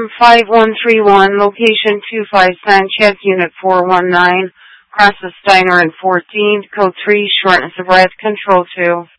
5131, location 25 Sanchez, Unit 419, Crosses Steiner and 14, code 3, shortness of breath, control 2.